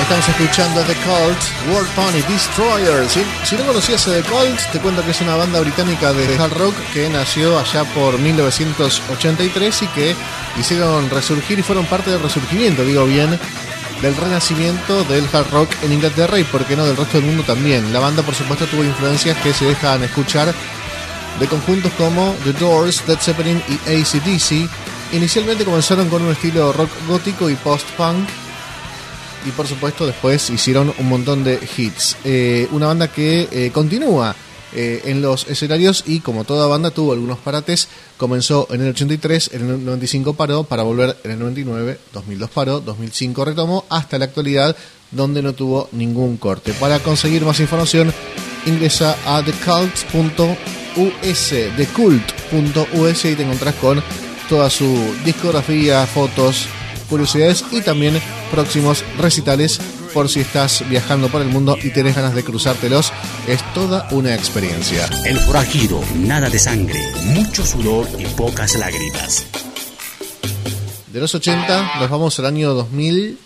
Estamos escuchando The Cult, World Pony Destroyer. Si no conocías a The Cult, te cuento que es una banda británica de hard rock que nació allá por 1983 y que hicieron resurgir y fueron parte del resurgimiento, digo bien, del renacimiento del hard rock en Inglaterra y, por qué no, del resto del mundo también. La banda, por supuesto, tuvo influencias que se dejan escuchar de conjuntos como The Doors, Led Zeppelin y AC/DC. Inicialmente comenzaron con un estilo rock gótico y post-punk, y por supuesto después hicieron un montón de hits. Una banda que continúa en los escenarios y, como toda banda, tuvo algunos parates. Comenzó en el 83, en el 95 paró para volver en el 99, 2002 paró, 2005 retomó, hasta la actualidad, donde no tuvo ningún corte. Para conseguir más información, ingresa a thecult.us, thecult.us, y te encontrás con toda su discografía, fotos, curiosidades y también próximos recitales, por si estás viajando por el mundo y tenés ganas de cruzártelos. Es toda una experiencia. El Forajido, nada de sangre, mucho sudor y pocas lágrimas. De los 80 nos vamos al año 2003.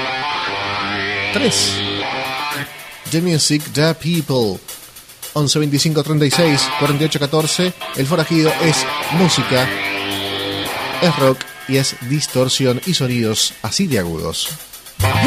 The Music, The People. 11 25 36 48 14. El Forajido es música, es rock y es distorsión y sonidos así de agudos.